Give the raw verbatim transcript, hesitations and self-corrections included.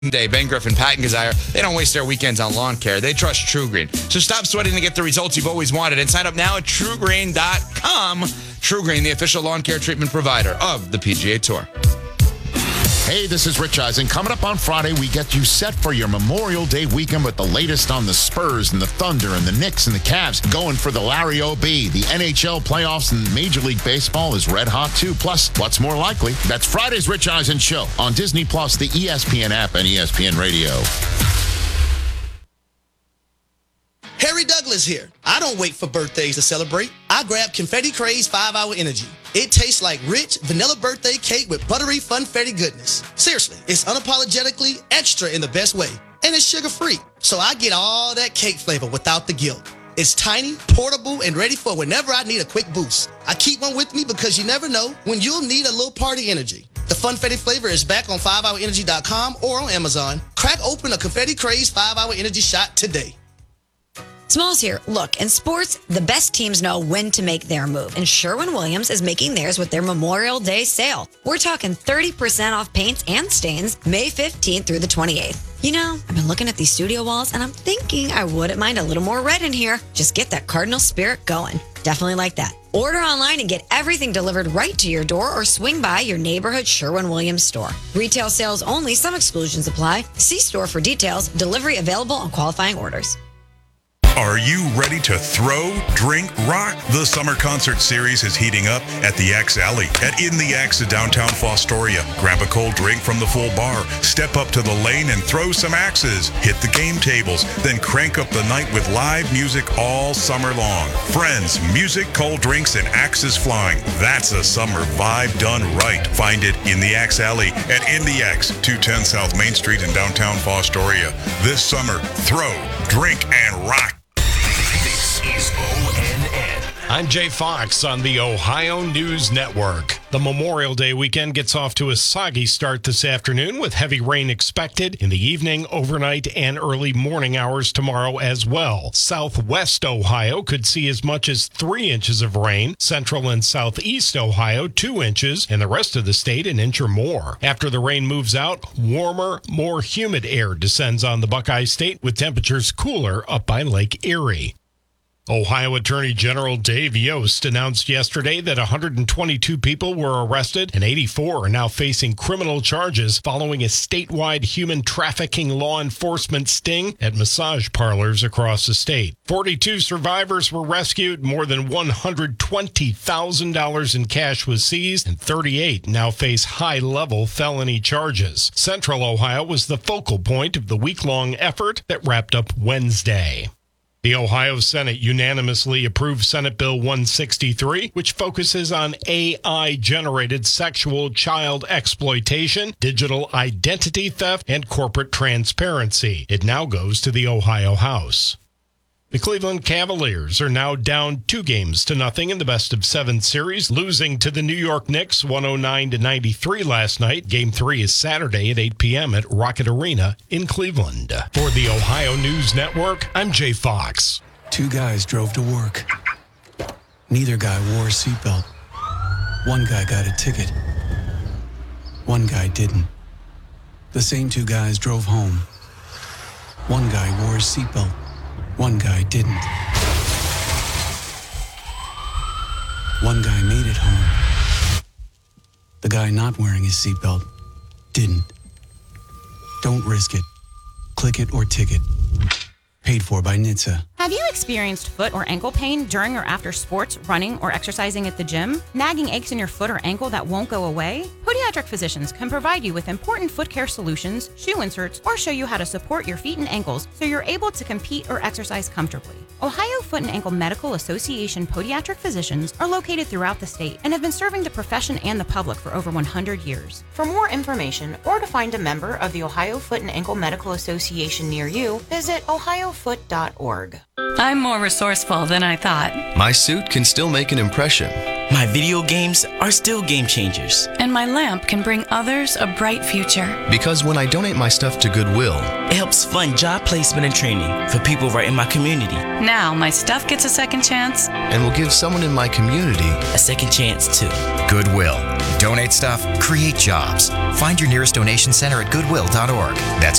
Day, Ben Griffin, Pat and Gazire, they don't waste their weekends on lawn care. They trust True Green. So stop sweating to get the results you've always wanted and sign up now at true green dot com. True Green, the official lawn care treatment provider of the P G A Tour. Hey, this is Rich Eisen. Coming up on Friday, we get you set for your Memorial Day weekend with the latest on the Spurs and the Thunder and the Knicks and the Cavs going for the Larry O B. The N H L playoffs and Major League Baseball is red hot too. Plus, what's more likely? That's Friday's Rich Eisen Show on Disney Plus, the E S P N app, and E S P N Radio. Harry Douglas here. I don't wait for birthdays to celebrate. I grab Confetti Craze five hour Energy. It tastes like rich vanilla birthday cake with buttery funfetti goodness. Seriously, it's unapologetically extra in the best way. And it's sugar-free, so I get all that cake flavor without the guilt. It's tiny, portable, and ready for whenever I need a quick boost. I keep one with me because you never know when you'll need a little party energy. The Funfetti flavor is back on five hour energy dot com or on Amazon. Crack open a Confetti Craze five hour Energy shot today. Smalls here. Look, in sports, the best teams know when to make their move, and Sherwin-Williams is making theirs with their Memorial Day sale. We're talking thirty percent off paints and stains May fifteenth through the twenty-eighth. You know, I've been looking at these studio walls, and I'm thinking I wouldn't mind a little more red in here. Just get that Cardinal spirit going. Definitely like that. Order online and get everything delivered right to your door or swing by your neighborhood Sherwin-Williams store. Retail sales only. Some exclusions apply. See store for details. Delivery available on qualifying orders. Are you ready to throw, drink, rock? The summer concert series is heating up at the Axe Alley at In the Axe in downtown Fostoria. Grab a cold drink from the full bar, step up to the lane and throw some axes, hit the game tables, then crank up the night with live music all summer long. Friends, music, cold drinks, and axes flying. That's a summer vibe done right. Find it in the Axe Alley at In the Axe, two ten South Main Street in downtown Fostoria. This summer, throw, drink, and rock. Is O N N. I'm Jay Fox on the Ohio News Network. The Memorial Day weekend gets off to a soggy start this afternoon with heavy rain expected in the evening, overnight, and early morning hours tomorrow as well. Southwest Ohio could see as much as three inches of rain. Central and southeast Ohio, two inches, and the rest of the state an inch or more. After the rain moves out, warmer, more humid air descends on the Buckeye State with temperatures cooler up by Lake Erie. Ohio Attorney General Dave Yost announced yesterday that one hundred twenty-two people were arrested and eighty-four are now facing criminal charges following a statewide human trafficking law enforcement sting at massage parlors across the state. forty-two survivors were rescued, more than one hundred twenty thousand dollars in cash was seized, and thirty-eight now face high-level felony charges. Central Ohio was the focal point of the week-long effort that wrapped up Wednesday. The Ohio Senate unanimously approved Senate Bill one sixty-three, which focuses on A I-generated sexual child exploitation, digital identity theft, and corporate transparency. It now goes to the Ohio House. The Cleveland Cavaliers are now down two games to nothing in the best of seven series, losing to the New York Knicks one oh nine to ninety-three last night. Game three is Saturday at eight p.m. at Rocket Arena in Cleveland. For the Ohio News Network, I'm Jay Fox. Two guys drove to work. Neither guy wore a seatbelt. One guy got a ticket. One guy didn't. The same two guys drove home. One guy wore his seatbelt. One guy didn't. One guy made it home. The guy not wearing his seatbelt didn't. Don't risk it. Click it or ticket. Paid for by N H T S A. Have you experienced foot or ankle pain during or after sports, running, or exercising at the gym? Nagging aches in your foot or ankle that won't go away? Podiatric physicians can provide you with important foot care solutions, shoe inserts, or show you how to support your feet and ankles so you're able to compete or exercise comfortably. Ohio Foot and Ankle Medical Association podiatric physicians are located throughout the state and have been serving the profession and the public for over one hundred years. For more information or to find a member of the Ohio Foot and Ankle Medical Association near you, visit ohio foot dot org. I'm more resourceful than I thought. My suit can still make an impression. My video games are still game changers. And my lamp can bring others a bright future. Because when I donate my stuff to Goodwill, it helps fund job placement and training for people right in my community. Now my stuff gets a second chance. And will give someone in my community a second chance too. Goodwill. Donate stuff, create jobs. Find your nearest donation center at goodwill dot org. That's